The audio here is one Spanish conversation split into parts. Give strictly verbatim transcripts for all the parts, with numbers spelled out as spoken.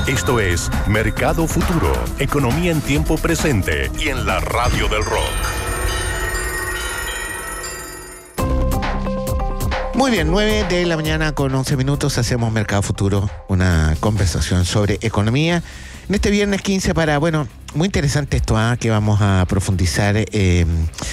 Esto es Mercado Futuro, economía en tiempo presente y en la radio del rock. Muy bien, nueve de la mañana con once minutos hacemos Mercado Futuro, una conversación sobre economía. En este viernes quince para, bueno, muy interesante esto, ¿eh? Que vamos a profundizar eh,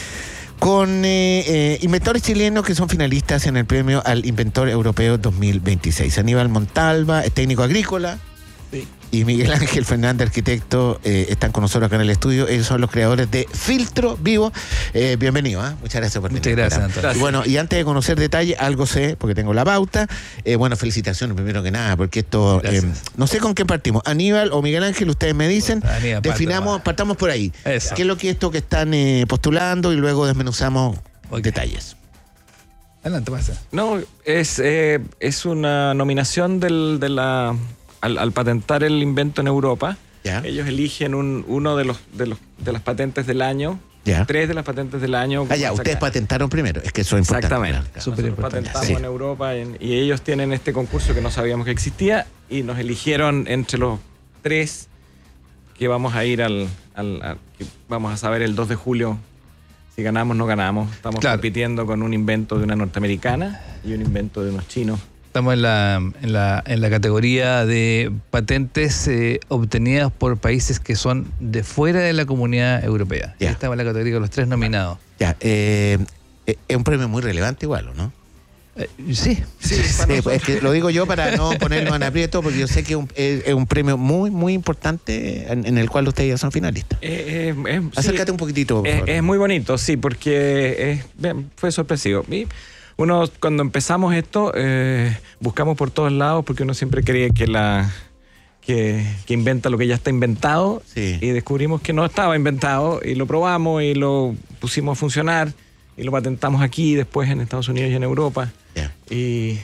con eh, eh, inventores chilenos que son finalistas en el premio al Inventor Europeo dos mil veintiséis. Aníbal Montalva, es técnico agrícola. Sí. Y Miguel Ángel Fernández, arquitecto, eh, están con nosotros acá en el estudio. Ellos son los creadores de Filtro Vivo. Eh, bienvenido, ¿eh? Muchas gracias por venir. Muchas gracias, Antonio. Y bueno, y antes de conocer detalle, algo sé, porque tengo la pauta. Eh, bueno, felicitaciones primero que nada, porque esto, eh, no sé con qué partimos. Aníbal o Miguel Ángel, ustedes me dicen. Pues, Aníbal, definamos, parte, partamos por ahí. Eso. ¿Qué es lo que esto que están eh, postulando? Y luego desmenuzamos okay. detalles. Adelante, pasa. No, es, eh, es una nominación del, de la... Al, al patentar el invento en Europa, ¿ya? Ellos eligen un, uno de los, de los de las patentes del año, ¿ya? Tres de las patentes del año. Ah, ya, ustedes patentaron primero, es que eso es importante. Exactamente, claro. Súper importante. Patentamos sí. en Europa en, y ellos tienen este concurso que no sabíamos que existía y nos eligieron entre los tres que vamos a ir al, al, al que vamos a saber el dos de julio si ganamos o no ganamos. Estamos claro. compitiendo con un invento de una norteamericana y un invento de unos chinos. Estamos en la, en la, en la categoría de patentes eh, obtenidas por países que son de fuera de la Comunidad Europea. Ya. Estamos en la categoría de los tres nominados. Ya, eh, es un premio muy relevante igual, ¿no? Eh, sí. sí, sí es que lo digo yo para no ponernos en aprieto, porque yo sé que es un, es, es un premio muy, muy importante en, en el cual ustedes ya son finalistas. Eh, eh, eh, Acércate sí, un poquitito, por es, favor. Es muy bonito, sí, porque eh, fue sorpresivo. Y uno, cuando empezamos esto, eh, buscamos por todos lados porque uno siempre cree que la que, que inventa lo que ya está inventado sí. y descubrimos que no estaba inventado y lo probamos y lo pusimos a funcionar y lo patentamos aquí, después en Estados Unidos y en Europa. Yeah. Y,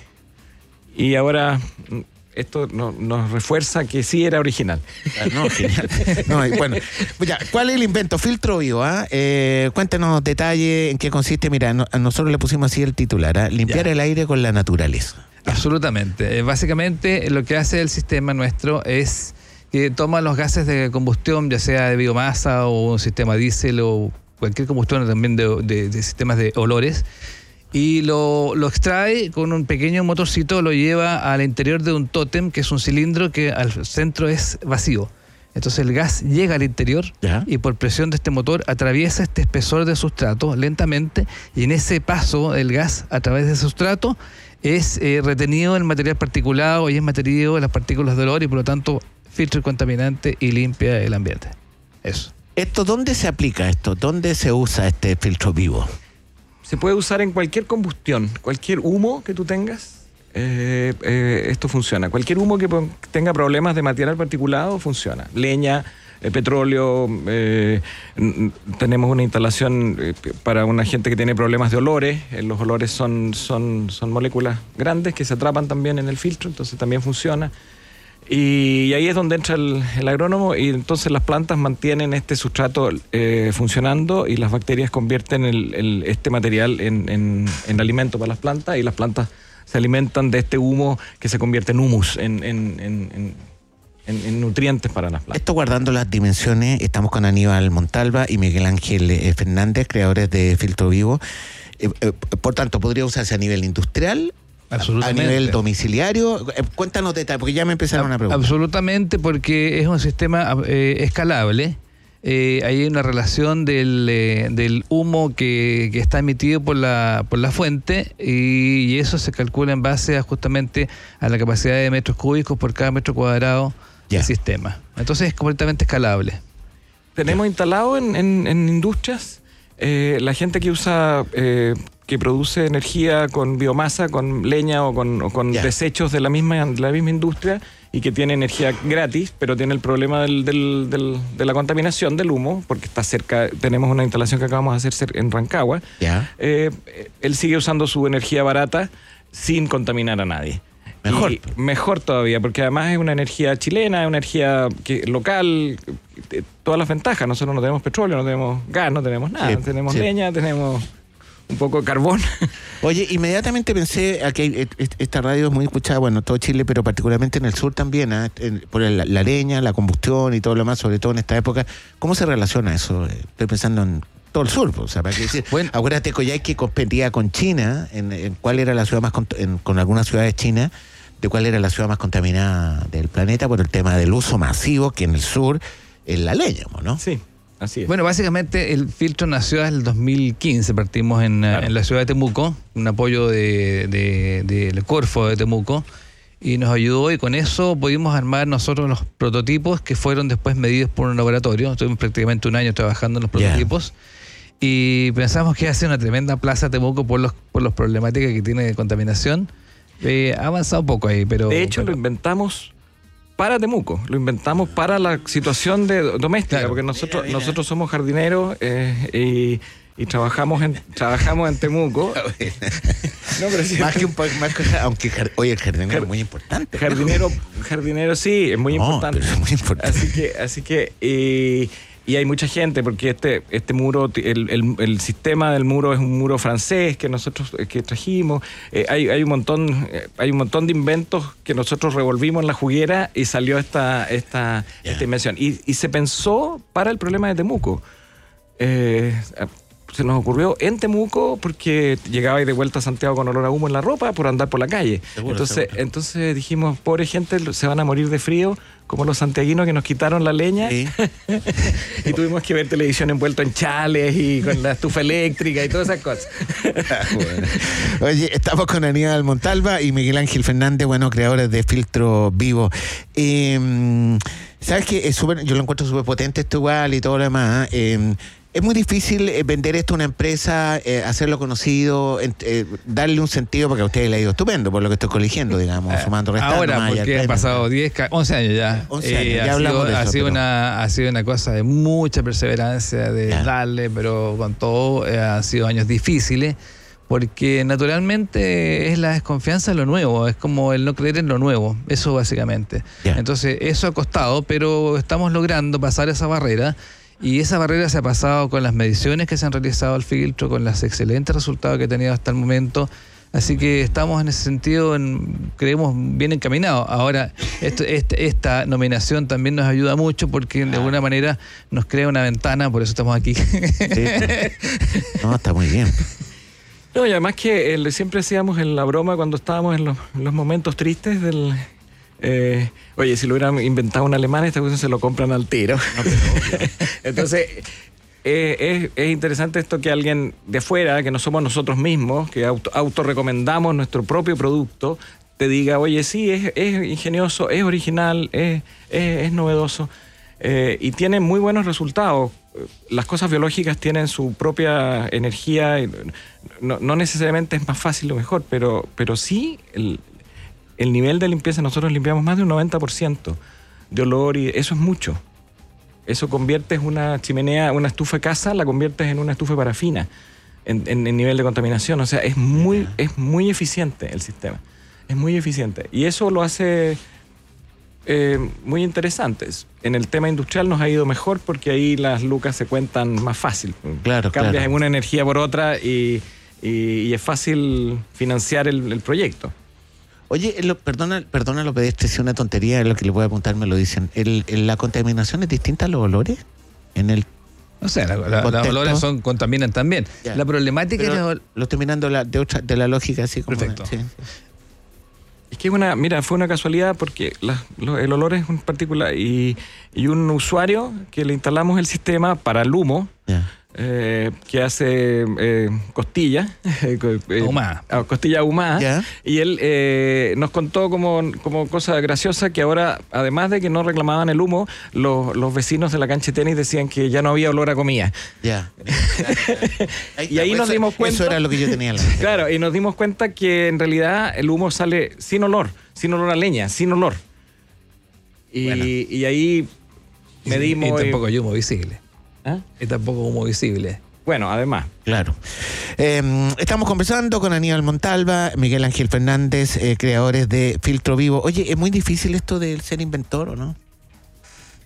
y ahora esto no, nos refuerza que sí era original. Ah, no, genial. No, bueno, ya, ¿cuál es el invento? Filtro Vivo, ¿eh? Eh, cuéntanos detalles en qué consiste. Mira, no, a nosotros le pusimos así el titular, ¿eh? Limpiar ya. el aire con la naturaleza. Absolutamente. Eh, básicamente lo que hace el sistema nuestro es que toma los gases de combustión, ya sea de biomasa o un sistema diésel o cualquier combustión también de, de, de sistemas de olores, y lo, lo extrae con un pequeño motorcito, lo lleva al interior de un tótem, que es un cilindro que al centro es vacío. Entonces el gas llega al interior ¿ya? Y por presión de este motor atraviesa este espesor de sustrato lentamente, y en ese paso del gas a través de sustrato es eh, retenido el material particulado y es mantenido las partículas de olor, y por lo tanto filtra el contaminante y limpia el ambiente. Eso. ¿Esto dónde se aplica esto? ¿Dónde se usa este filtro vivo? Se puede usar en cualquier combustión, cualquier humo que tú tengas, eh, eh, esto funciona. Cualquier humo que tenga problemas de material particulado funciona. Leña, eh, petróleo, eh, tenemos una instalación eh, para una gente que tiene problemas de olores. Eh, los olores son, son, son moléculas grandes que se atrapan también en el filtro, entonces también funciona. Y ahí es donde entra el, el agrónomo, y entonces las plantas mantienen este sustrato eh, funcionando, y las bacterias convierten el, el, este material en, en, en alimento para las plantas, y las plantas se alimentan de este humo que se convierte en humus, en, en, en, en, en nutrientes para las plantas. Esto guardando las dimensiones, estamos con Aníbal Montalva y Miguel Ángel eh, Fernández, creadores de Filtro Vivo. Eh, eh, por tanto, ¿podría usarse a nivel industrial? A nivel domiciliario, eh, cuéntanos detalles, porque ya me empezaron a preguntar. Absolutamente, porque es un sistema eh, escalable. Eh, hay una relación del, eh, del humo que, que está emitido por la, por la fuente, y, y eso se calcula en base a justamente a la capacidad de metros cúbicos por cada metro cuadrado ya. del sistema. Entonces es completamente escalable. Tenemos ya. instalado en, en, en industrias eh, la gente que usa... Eh, que produce energía con biomasa, con leña o con, o con yeah. desechos de la misma de la misma industria, y que tiene energía gratis, pero tiene el problema del, del, del, de la contaminación del humo, porque está cerca. Tenemos una instalación que acabamos de hacer en Rancagua. Yeah. Eh, él sigue usando su energía barata sin contaminar a nadie. Mejor. Y mejor todavía, porque además es una energía chilena, es una energía que, local, todas las ventajas. Nosotros no tenemos petróleo, no tenemos gas, no tenemos nada. Sí, tenemos sí. leña, tenemos un poco de carbón. Oye, inmediatamente pensé, aquí hay- esta radio es muy escuchada, bueno, todo Chile, pero particularmente en el sur también, ¿eh? En- por la, la leña, la combustión y todo lo más, sobre todo en esta época. ¿Cómo se relaciona eso? Eh, Estoy pensando en todo el sur, pues, o sea, ¿para qué decir? Bueno. Acuérdate que competía con China, en, en cuál era la ciudad más, cont- en- con algunas ciudades chinas, de cuál era la ciudad más contaminada del planeta por el tema del uso masivo que en el sur es la leña, ¿no? Sí, así es. Bueno, básicamente el filtro nació desde el dos mil quince, partimos en, Claro. en la ciudad de Temuco, un apoyo de, de, del Corfo de Temuco, y nos ayudó y con eso pudimos armar nosotros los prototipos que fueron después medidos por un laboratorio. Estuvimos prácticamente un año trabajando en los Ya. prototipos y pensamos que hace una tremenda plaza Temuco por los por las problemáticas que tiene de contaminación. Eh, ha avanzado un poco ahí, pero... De hecho, pero- lo inventamos para Temuco, lo inventamos para la situación de doméstica, Claro. porque nosotros Mira, mira. nosotros somos jardineros eh, y, y trabajamos en trabajamos en Temuco. No, pero sí, Más que un poco, más que, aunque jar- oye, el jardinero es muy importante. jardinero, jardinero sí, es muy No, importante. pero es muy importante. Así que, así que y, y hay mucha gente, porque este, este muro, el, el, el sistema del muro es un muro francés que nosotros eh, que trajimos. Eh, hay, hay un montón, eh, hay un montón de inventos que nosotros revolvimos en la juguera y salió esta, esta, Ya. esta invención. Y, y se pensó para el problema de Temuco. Eh, se nos ocurrió en Temuco porque llegaba y de vuelta a Santiago con olor a humo en la ropa por andar por la calle. Seguro, entonces, seguro. entonces dijimos, pobre gente, se van a morir de frío, como los santiaguinos que nos quitaron la leña. Sí. Y tuvimos que ver televisión envuelto en chales y con la estufa eléctrica y todas esas cosas. Bueno. Oye, estamos con Aníbal Montalva y Miguel Ángel Fernández, bueno, creadores de Filtro Vivo. Eh, ¿Sabes qué? Es súper- yo lo encuentro súper potente esto igual y todo lo demás. Eh, es muy difícil eh, vender esto a una empresa, eh, hacerlo conocido, en- eh, darle un sentido, porque a ustedes le ha ido estupendo, por lo que estoy coligiendo, digamos, sumando, restando. Ahora, más allá porque del han premio. pasado diez, once años ya. once años, ya ha hablamos sido, de ha eso, sido pero- una, ha sido una cosa de mucha perseverancia, de Ya. darle, pero con todo eh, han sido años difíciles, porque naturalmente es la desconfianza en lo nuevo, es como el no creer en lo nuevo, eso básicamente. Ya. Entonces, eso ha costado, pero estamos logrando pasar esa barrera. Y esa barrera se ha pasado con las mediciones que se han realizado al filtro, con los excelentes resultados que ha tenido hasta el momento. Así que estamos en ese sentido, en- creemos, bien encaminados. Ahora, esto, este- esta nominación también nos ayuda mucho porque de alguna manera nos crea una ventana, por eso estamos aquí. Sí. No, está muy bien. No, y además que eh, siempre hacíamos en la broma cuando estábamos en los, en los momentos tristes del... eh, oye, si lo hubieran inventado un alemán, esta cosa se lo compran al tiro. Entonces, eh, es, es interesante esto que alguien de fuera, que no somos nosotros mismos, que auto, autorrecomendamos nuestro propio producto, te diga, oye, sí, es, es ingenioso, es original, es, es, es novedoso, eh, y tiene muy buenos resultados. Las cosas biológicas tienen su propia energía, y no, no necesariamente es más fácil o mejor, pero, pero sí el, el nivel de limpieza, nosotros limpiamos más de un noventa por ciento de olor y eso es mucho. Eso conviertes una chimenea, una estufa de casa, la conviertes en una estufa de parafina en, en, en nivel de contaminación. O sea, es muy, es muy eficiente el sistema. Es muy eficiente. Y eso lo hace eh, muy interesante. En el tema industrial nos ha ido mejor porque ahí las lucas se cuentan más fácil. Claro, Cambias claro. en una energía por otra y, y, y es fácil financiar el, el proyecto. Oye, lo- perdona, perdona lo pedestre, si una tontería es lo que le voy a apuntar, me lo dicen. El, el- ¿La contaminación es distinta a los olores? En el O sea, la- la- los Contexto. olores son, contaminan también. Ya. La problemática es Pero la- lo estoy mirando la- de otra, de la lógica así como. Perfecto. Sí. Es que una, mira, fue una casualidad porque la- lo- el olor es un particular y, y un usuario que le instalamos el sistema para el humo, Ya. eh, que hace eh, costilla, eh, co- eh, Ahumada. ah, costilla ahumada, Ya. y él eh, nos contó como, como cosa graciosa que ahora, además de que no reclamaban el humo, los, los vecinos de la cancha de tenis decían que ya no había olor a comida. Ya. Y ahí nos Eso- dimos cuenta- Eso era lo que yo tenía en la mente. Claro, y nos dimos cuenta que en realidad el humo sale sin olor, sin olor a leña, sin olor. Y, Bueno. y ahí medimos... Y y- tampoco hay humo visible. ¿Ah? Y tampoco humo visible. Bueno, además. Claro. Eh, estamos conversando con Aníbal Montalva, Miguel Ángel Fernández, eh, creadores de Filtro Vivo. Oye, ¿es muy difícil esto de ser inventor o no?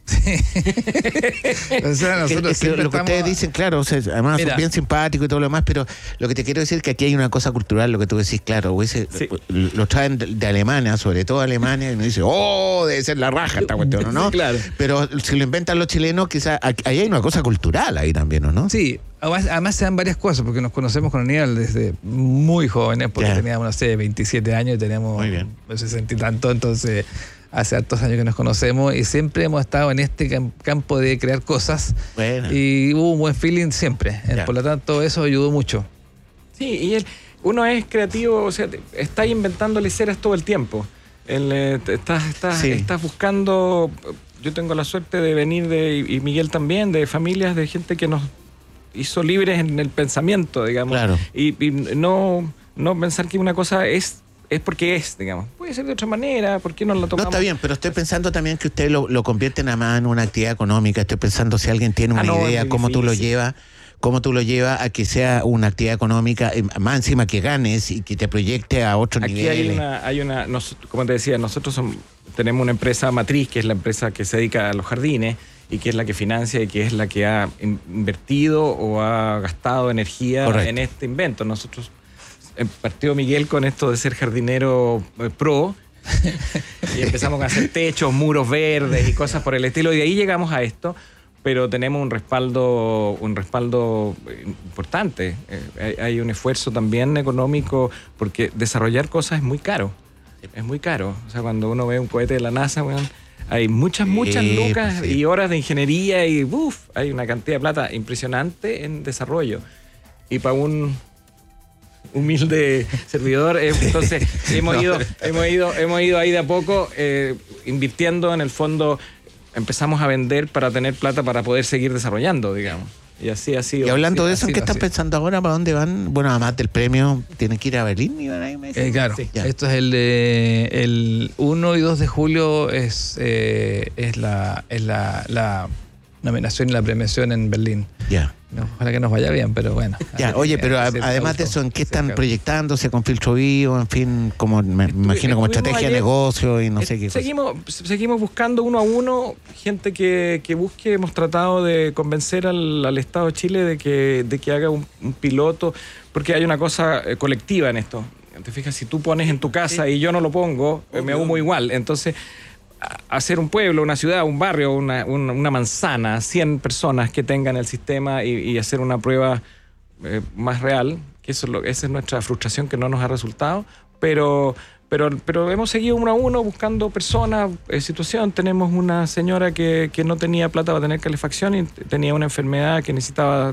O sea, nosotros Es que siempre lo que estamos- ustedes dicen, claro, o sea, además Mira. son bien simpáticos y todo lo demás, pero lo que te quiero decir es que aquí hay una cosa cultural, lo que tú decís, claro, hubiese- Sí. lo traen de, de Alemania, sobre todo Alemania, y uno dice, oh, debe ser la raja esta cuestión, ¿o ¿no? Sí, claro. Pero si lo inventan los chilenos, quizás ahí hay una cosa cultural ahí también, ¿o no? Sí, además, además se dan varias cosas, porque nos conocemos con Aníbal desde muy jóvenes, porque Ya. teníamos, no sé, veintisiete años y teníamos Muy bien. sesenta y tanto, entonces hace hartos años que nos conocemos y siempre hemos estado en este cam- campo de crear cosas Bueno. y hubo un buen feeling siempre. Ya. Por lo tanto, eso ayudó mucho. Sí, y el- uno es creativo, o sea, te- está inventando leceras todo el tiempo. El, eh, te- estás, estás, Sí. estás buscando, yo tengo la suerte de venir de, y Miguel también, de familias de gente que nos hizo libres en el pensamiento, digamos. Claro. Y, y no, no pensar que una cosa es, es porque es, digamos. Puede ser de otra manera, ¿por qué no la No, tomamos? está bien, pero estoy pensando también que usted lo, lo convierten nada más en una actividad económica. Estoy pensando si alguien tiene Ah, una no, es idea, muy cómo tú lo difícil. llevas, cómo tú lo llevas a que sea una actividad económica, eh, más encima que ganes y que te proyecte a otros Aquí niveles. hay una, hay una nos- como te decía, nosotros som- tenemos una empresa matriz, que es la empresa que se dedica a los jardines y que es la que financia y que es la que ha in- invertido o ha gastado energía Correcto. en este invento. Nosotros, eh, partió Miguel con esto de ser jardinero eh, pro y empezamos a hacer techos, muros verdes y cosas por el estilo, y de ahí llegamos a esto. Pero tenemos un respaldo, un respaldo eh, importante. Eh, hay, hay un esfuerzo también económico, porque desarrollar cosas es muy caro. Es muy caro. O sea, cuando uno ve un cohete de la NASA, weón, hay muchas, Sí, muchas lucas pues sí. y horas de ingeniería y uf, hay una cantidad de plata impresionante en desarrollo. Y para un humilde servidor, eh, entonces hemos No. ido, hemos ido, hemos ido ahí de a poco eh, invirtiendo en el fondo. Empezamos a vender para tener plata para poder seguir desarrollando, digamos. Y así ha sido. Y hablando Sí, de eso, ¿en así, qué están así. pensando ahora? ¿Para dónde van? Bueno, además del premio, ¿tienen que ir a Berlín? ¿Iban ahí, me Eh, dijeron? claro, Sí, ya. esto es el de el uno y dos de julio es, eh, es la es la, la nominación y la premiación en Berlín. Ya. No, ojalá que nos vaya bien, pero bueno. Ya, oye, pero a- Cerca además de auto, eso, ¿en qué cerca están auto. proyectándose con filtro vivo? En fin, como me Estuve- imagino como estuvimos estrategia de ayer- negocio y no sé Eh, qué cosa. seguimos, seguimos buscando uno a uno gente que, que busque. Hemos tratado de convencer al, al Estado de Chile de que, de que haga un, un piloto, porque hay una cosa eh, colectiva en esto. Te fijas, si tú pones en tu casa y yo no lo pongo, eh, me humo igual. Entonces, a- hacer un pueblo, una ciudad, un barrio, una, una, una manzana, cien personas que tengan el sistema y, y hacer una prueba eh, más real, que eso es lo, esa es nuestra frustración, que no nos ha resultado, pero, pero, pero hemos seguido uno a uno buscando personas, eh, situación. Tenemos una señora que, que no tenía plata para tener calefacción y t- tenía una enfermedad que necesitaba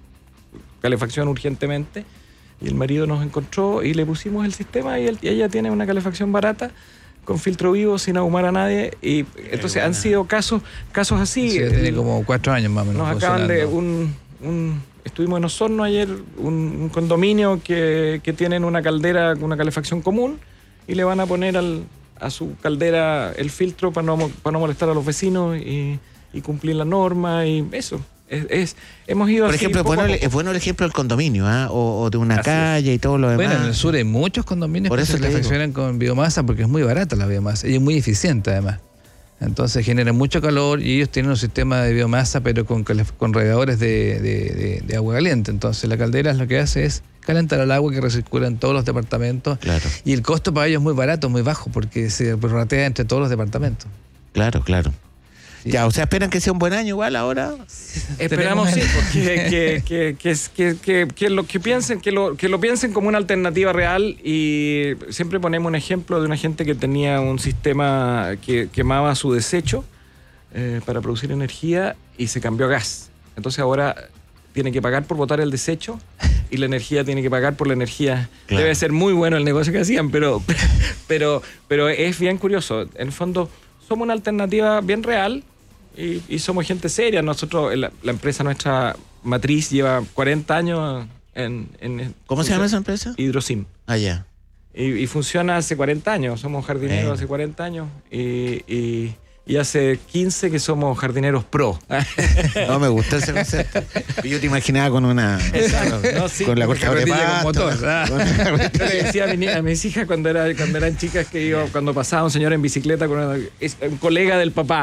calefacción urgentemente, y el marido nos encontró y le pusimos el sistema y, él- y ella tiene una calefacción barata con filtro vivo sin ahumar a nadie, y entonces han sido casos casos así. Sí, tiene El- como cuatro años más o menos. nos acaban de funcionando. un, un- estuvimos en Osorno ayer, un, un condominio que, que tienen una caldera, una calefacción común, y le van a poner al, a su caldera el filtro para no, mo- para no molestar a los vecinos y, y cumplir la norma, y eso. Es, es- hemos ido Por así ejemplo, es poco bueno, a el, poco. es bueno el ejemplo del condominio, ¿ah? o, o de una Así calle y todo lo demás. Bueno, en el sur hay muchos condominios Por que eso se te digo. calefaccionan con biomasa porque es muy barata la biomasa y es muy eficiente además. Entonces generan mucho calor y ellos tienen un sistema de biomasa pero con, calef- con radiadores de, de- de- de agua caliente. Entonces la caldera lo que hace es calentar el agua que recircula en todos los departamentos. Claro, Y el costo para ellos es muy barato, muy bajo porque se prorratea entre todos los departamentos. claro, claro. Sí. Ya, o sea, esperan que sea un buen año igual ahora. Esperamos sí, Tenemos el- porque que, que, que, es- que, que, que lo que piensen, que lo, que lo piensen como una alternativa real. Y siempre ponemos un ejemplo de una gente que tenía un sistema que quemaba su desecho eh, para producir energía y se cambió a gas. Entonces ahora tiene que pagar por botar el desecho y la energía tiene que pagar por la energía. Claro. Debe ser muy bueno el negocio que hacían, pero, pero, pero es bien curioso. En el fondo, somos una alternativa bien real y, y somos gente seria. Nosotros, la, la empresa nuestra matriz lleva cuarenta años en... en ¿Cómo se llama esa empresa? Hidrosim. Ah, ya. Y, y funciona hace cuarenta años. Somos jardineros Bueno. hace cuarenta años y, y, y hace quince que somos jardineros pro. No, me gusta ese concepto. Yo te imaginaba con una... No, sí, con la cortadora de carretilla con pasto. motor. Ah. Con la- Yo le decía a, mi, a mis hijas cuando, era, cuando eran chicas que iba, cuando pasaba un señor en bicicleta con una- es un colega del papá.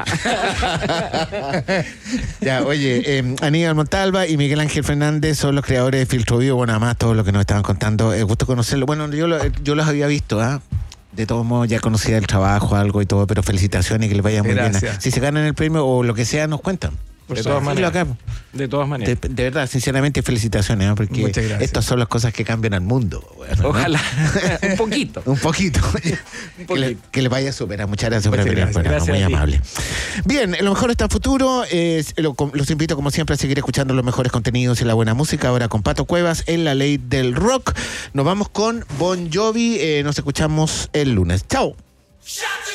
Ya, oye, eh, Aníbal Montalva y Miguel Ángel Fernández son los creadores de Filtro Vivo. Bueno, además todo lo que nos estaban contando, es gusto conocerlo. Bueno, yo, lo- yo los había visto, ¿ah? De todos modos, ya conocía el trabajo, algo y todo, pero felicitaciones y que les vaya muy Gracias. bien. Si se ganan el premio o lo que sea, nos cuentan. De todas maneras. Acá. De todas De, maneras. de verdad, sinceramente, felicitaciones, ¿eh? Porque Muchas gracias. estas son las cosas que cambian al mundo. Bueno, ¿no? Ojalá. Un poquito. Un poquito. Un Que, le, poquito. que le vaya súper. Muchas gracias por Muchas venir al gracias. programa. Gracias Muy a ti. amable. Bien, lo mejor está en futuro. Eh, lo- los invito, como siempre, a seguir escuchando los mejores contenidos y la buena música. Ahora con Pato Cuevas en La Ley del Rock. Nos vamos con Bon Jovi. Eh, nos escuchamos el lunes. Chao. Shout